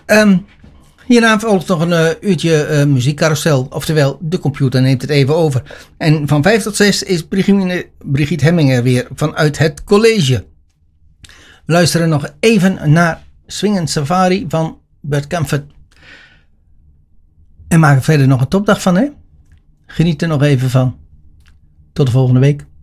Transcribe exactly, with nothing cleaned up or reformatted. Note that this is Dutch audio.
Um, hierna volgt nog een uh, uurtje uh, muziekcarousel. Oftewel, de computer neemt het even over. En van vijf tot zes is Brigitte, Brigitte Hemminger weer vanuit het college. We luisteren nog even naar Swingend Safari van Bert Kaempfert. En maak er verder nog een topdag van, hè? Geniet er nog even van. Tot de volgende week.